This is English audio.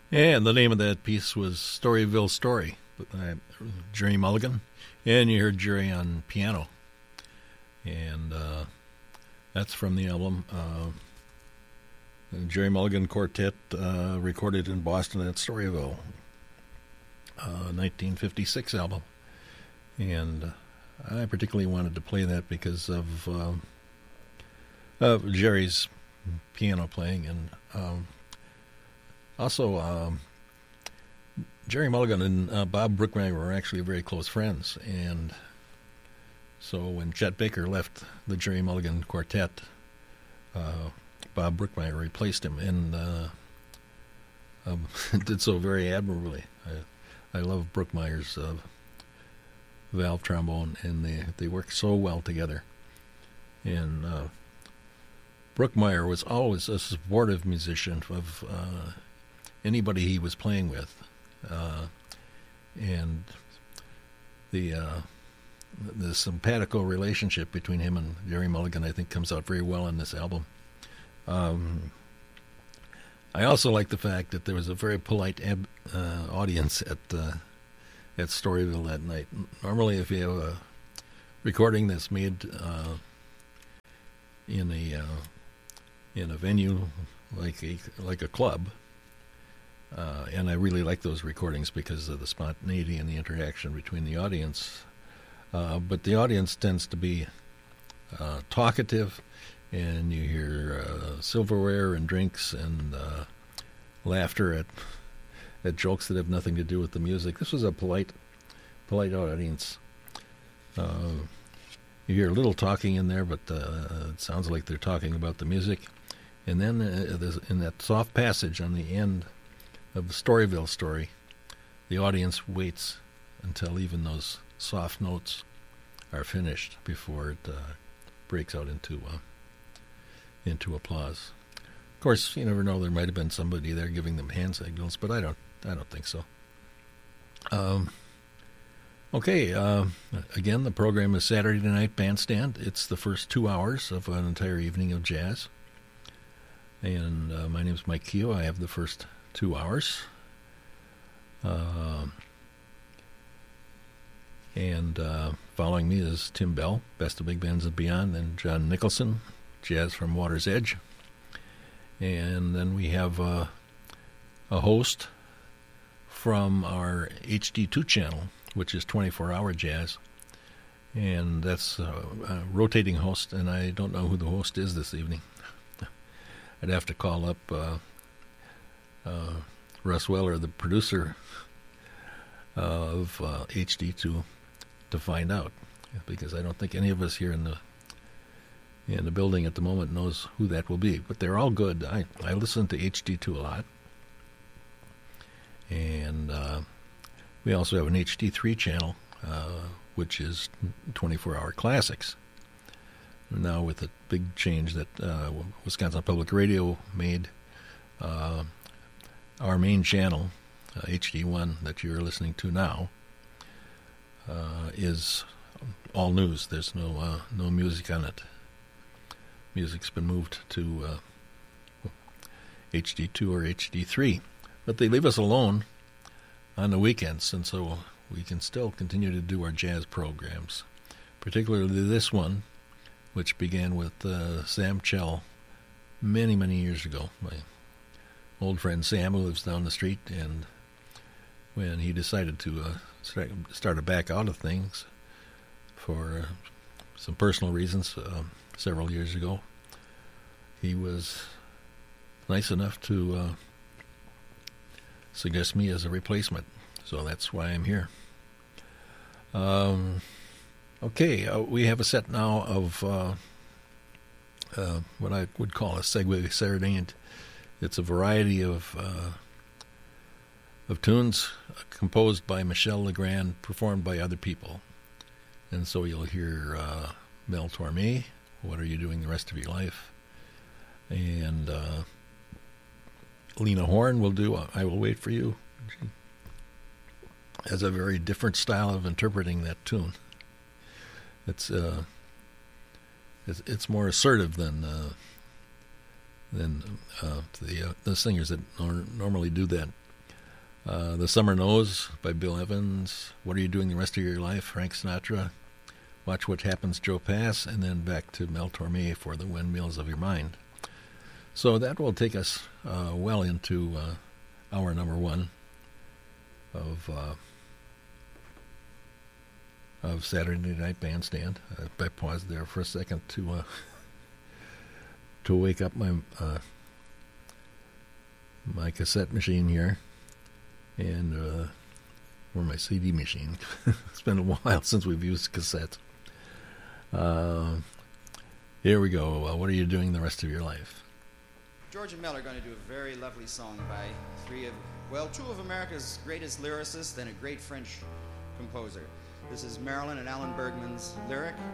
And the name of that piece was Storyville Story, Jerry Mulligan. And you heard Jerry on piano. And that's from the album Jerry Mulligan Quartet, recorded in Boston at Storyville, 1956 album. And I particularly wanted to play that because of Jerry's piano playing, and also Jerry Mulligan and Bob Brookmeyer were actually very close friends, and so when Chet Baker left the Jerry Mulligan Quartet, Bob Brookmeyer replaced him, and did so very admirably. I love Brookmeyer's valve trombone, and they work so well together. And Brookmeyer was always a supportive musician of anybody he was playing with, and the simpatico relationship between him and Jerry Mulligan, I think, comes out very well in this album. I also like the fact that there was a very polite audience at Storyville that night. Normally, if you have a recording that's made in a venue like a club, and I really like those recordings because of the spontaneity and the interaction between the audience. But the audience tends to be talkative, and you hear silverware and drinks and laughter at jokes that have nothing to do with the music. This was a polite audience. You hear a little talking in there, but it sounds like they're talking about the music. And then in that soft passage on the end of the Storyville Story, the audience waits until even those soft notes are finished before it breaks out into applause. Of course, you never know. There might have been somebody there giving them hand signals, but I don't think so. Okay, again, the program is Saturday Night Bandstand. It's the first 2 hours of an entire evening of jazz. And my name is Mike Keogh. I have the first 2 hours. And following me is Tim Bell, Best of Big Bands and Beyond, and John Nicholson, Jazz from Water's Edge. And then we have a host from our HD2 channel, which is 24-hour jazz. And that's a rotating host, and I don't know who the host is this evening. I'd have to call up Russ Weller, the producer of HD2, to find out, because I don't think any of us here in the building at the moment knows who that will be. But they're all good. I listen to HD2 a lot. And we also have an HD3 channel, which is 24-hour classics. Now with the big change that Wisconsin Public Radio made, our main channel, HD1, that you're listening to now, is all news. There's no music on it. Music's been moved to HD2 or HD3. But they leave us alone on the weekends, and so we can still continue to do our jazz programs, particularly this one, which began with Sam Chell many, many years ago. My old friend Sam, who lives down the street, and when he decided to start to back out of things for some personal reasons several years ago, he was nice enough to suggest me as a replacement. So that's why I'm here. Okay, we have a set now of what I would call a segue serenade. It's a variety of tunes composed by Michel Legrand, performed by other people. And so you'll hear Mel Torme, What Are You Doing the Rest of Your Life? And Lena Horne will do I Will Wait for You. She has a very different style of interpreting that tune. It's more assertive than the singers that normally do that The Summer Knows by Bill Evans. What Are You Doing the Rest of Your Life? Frank Sinatra. Watch What Happens, Joe Pass. And then back to Mel Torme for The Windmills of Your Mind. So that will take us well into hour number one of Saturday Night Bandstand. I paused there for a second to wake up my my cassette machine here, and or my CD machine. It's been a while since we've used cassette. Here we go. What are you doing the rest of your life? George and Mel are going to do a very lovely song by two of America's greatest lyricists and a great French composer. This is Marilyn and Alan Bergman's lyric,